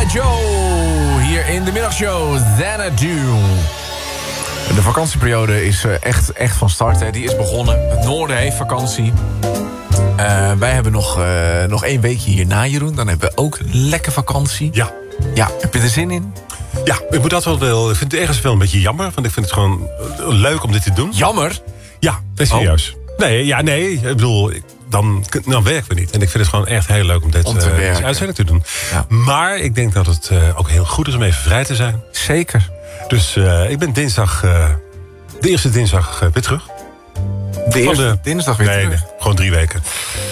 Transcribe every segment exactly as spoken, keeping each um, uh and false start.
Joe. Hier in de middagshow. Xanadu. De vakantieperiode is echt, echt van start. Hè. Die is begonnen. Het noorden heeft vakantie. Uh, wij hebben nog, uh, nog één weekje hierna, Jeroen. Dan hebben we ook lekker vakantie. Ja. Ja, heb je er zin in? Ja, ik moet dat wel, wel. Ik vind het ergens wel een beetje jammer. Want ik vind het gewoon leuk om dit te doen. Jammer? Ja, dat is serieus. Oh. Nee, ja, nee. Ik bedoel, dan, dan werken we niet. En ik vind het gewoon echt heel leuk om dit om te uh, uitzending te doen. Ja. Maar ik denk dat het uh, ook heel goed is om even vrij te zijn. Zeker. Dus uh, ik ben dinsdag, uh, de eerste dinsdag uh, weer terug. De eerste de, dinsdag weer nee, terug? Nee, gewoon drie weken.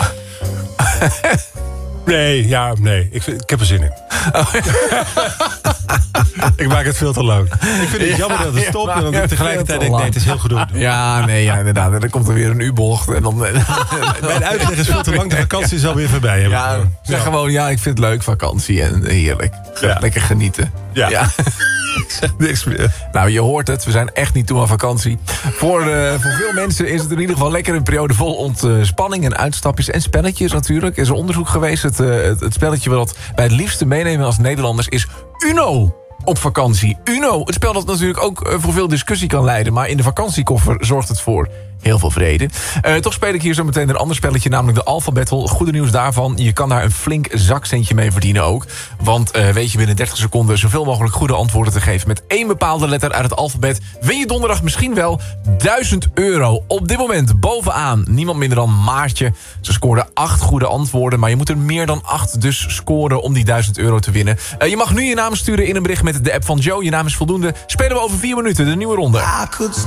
Nee, ja, nee. Ik, ik heb er zin in. Oh. Ik maak het veel te lang. Ik vind het jammer dat het stopt. En dan tegelijkertijd denk ik, nee, het is heel gedoe. Ja, nee, ja, inderdaad. En dan komt er weer een U-bocht. En dan... Mijn uitleg is veel te lang. De vakantie is alweer voorbij. Ja, zeg ja. gewoon, ja, ik vind het leuk, vakantie. En heerlijk. Ja. Lekker genieten. Ja. ja. Ik zeg niks meer. Nou, je hoort het. We zijn echt niet toe aan vakantie. Voor, uh, voor veel mensen is het in ieder geval lekker een periode vol ontspanning en uitstapjes en spelletjes natuurlijk. Er is een onderzoek geweest. Het, uh, het, het spelletje wat wij het liefste meenemen als Nederlanders is Uno. Op vakantie. Uno, het spel dat natuurlijk ook voor veel discussie kan leiden. Maar in de vakantiekoffer zorgt het voor heel veel vrede. Uh, toch speel ik hier zo meteen een ander spelletje, namelijk de Alpha Battle. Goede nieuws daarvan, je kan daar een flink zakcentje mee verdienen ook. Want uh, weet je binnen dertig seconden zoveel mogelijk goede antwoorden te geven met één bepaalde letter uit het alfabet, win je donderdag misschien wel duizend euro. Op dit moment bovenaan niemand minder dan Maartje. Ze scoorde acht goede antwoorden, maar je moet er meer dan acht dus scoren om die duizend euro te winnen. Uh, je mag nu je naam sturen in een bericht met de app van Joe. Je naam is voldoende. Spelen we over vier minuten de nieuwe ronde.